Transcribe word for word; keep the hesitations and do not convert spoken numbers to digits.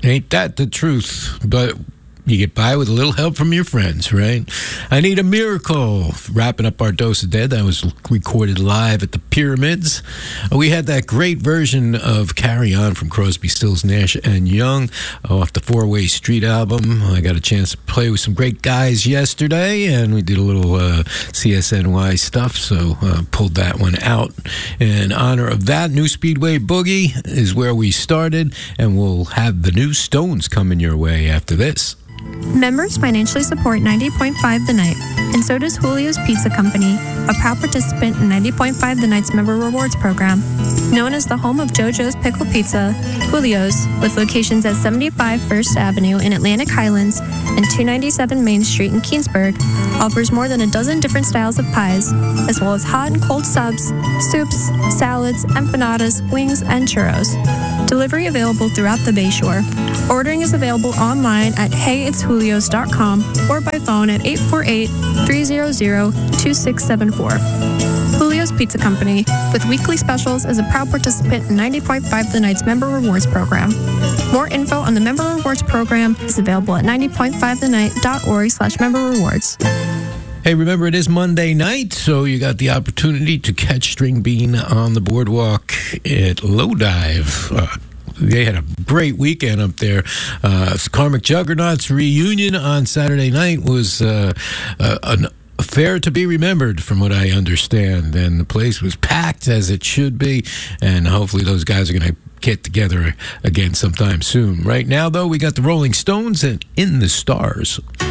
Ain't that the truth? But you get by with a little help from your friends, right? I Need a Miracle, wrapping up our Dose of Dead. That was recorded live at the Pyramids. We had that great version of Carry On from Crosby, Stills, Nash and Young off the Four-Way Street album. I got a chance to play with some great guys yesterday, and we did a little uh, C S N Y stuff, so uh, pulled that one out. In honor of that, New Speedway Boogie is where we started, and we'll have the new Stones coming your way after this. Members financially support ninety point five The Night, and so does Julio's Pizza Company, a proud participant in ninety point five The Night's Member Rewards Program. Known as the home of JoJo's Pickle Pizza, Julio's, with locations at seventy-five First Avenue in Atlantic Highlands and two ninety-seven Main Street in Keensburg, offers more than a dozen different styles of pies, as well as hot and cold subs, soups, salads, empanadas, wings, and churros. Delivery available throughout the Bayshore. Ordering is available online at hey it's julios dot com or by phone at eight four eight, three hundred, two six seven four. Julio's Pizza Company, with weekly specials, is a proud participant in ninety point five The Night's Member Rewards Program. More info on the Member Rewards Program is available at ninety point five the night dot org slash member rewards. Hey, remember, it is Monday night, so you got the opportunity to catch String Bean on the boardwalk at Low Dive. Uh, they had a great weekend up there. Uh, Karmic Juggernaut's reunion on Saturday night was uh, uh, an affair to be remembered, from what I understand. And the place was packed, as it should be, and hopefully those guys are going to get together again sometime soon. Right now, though, we got the Rolling Stones and In the Stars.